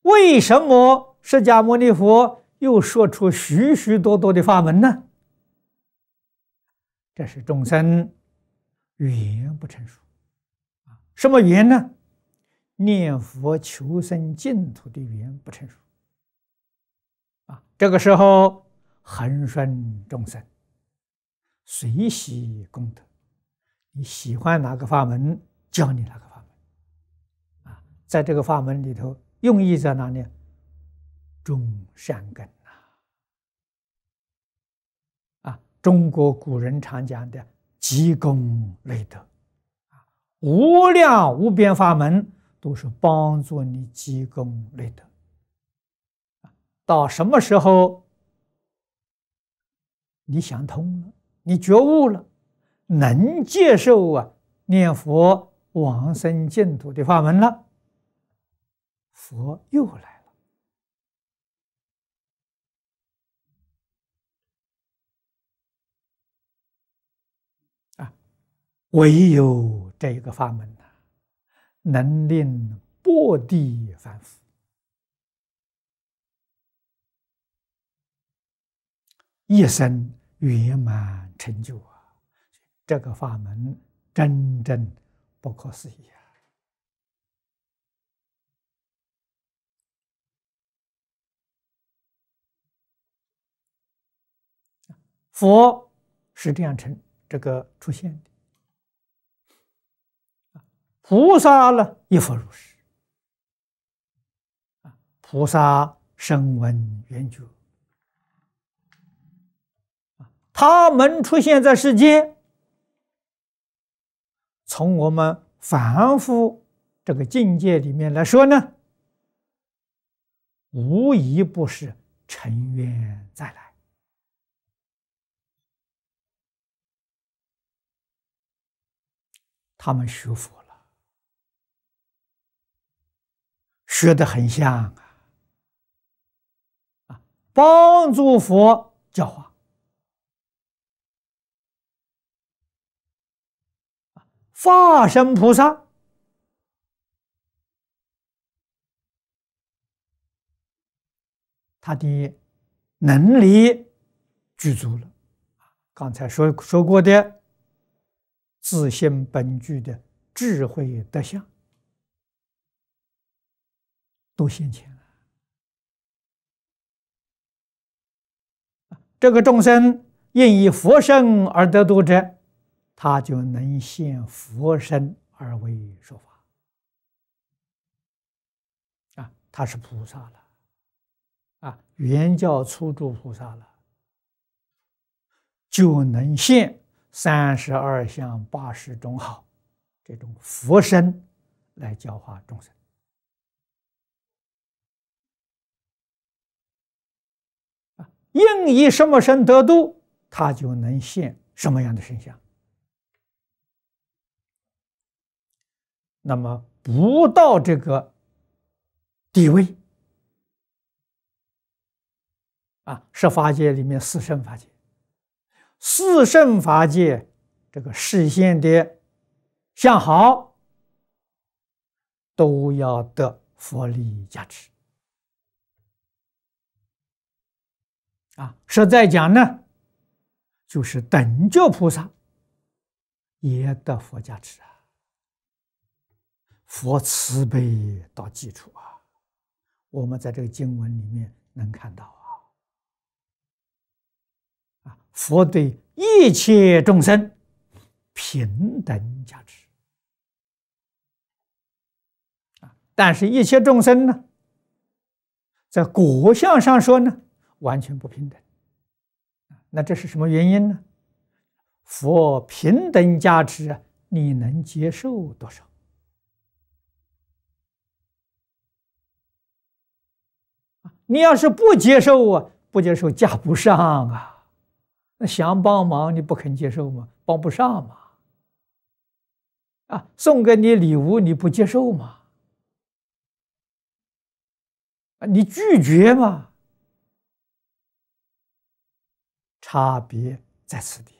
为什么释迦牟尼佛又说出许许多多的法门呢？这是众生语言不成熟。什么语言呢？念佛求生净土的语言不成熟。这个时候恒顺众生，随喜功德，你喜欢哪个法门，教你哪个法门。在这个法门里头，用意在哪里？种善根中国古人常讲的积功累德，无量无边法门都是帮助你积功累德。到什么时候你想通了，你觉悟了，能接受念佛往生净土的法门了，佛又来了。唯有这一个法门能令薄地凡夫一生圆满成就这个法门真正不可思议佛是这样出现的。菩萨呢，亦复如是。菩萨声闻缘觉，他们出现在世间，从我们凡夫这个境界里面来说呢，无一不是成愿再来。他们学佛了，学得很像帮助佛教化。法身菩萨他的能力具足了，刚才说过的自性本具的智慧德相都现前了。这个众生应以佛身而得度者，他就能现佛身而为说法。他是菩萨了，圆教初住菩萨了，就能现32相80种好这种佛身来教化众生。应以什么身得度，他就能现什么样的身相。那么不到这个地位是法界里面四圣法界，四圣法界这个示现的相好，都要得佛力加持。实在讲呢，就是等觉菩萨也得佛加持佛慈悲到基础我们在这个经文里面能看到佛对一切众生平等加持但是一切众生呢，在果相上说呢，完全不平等。那这是什么原因呢？佛平等加持你能接受多少？你要是不接受不接受加不上那想帮忙你不肯接受吗？帮不上嘛。送给你礼物你不接受吗？你拒绝嘛。差别在此地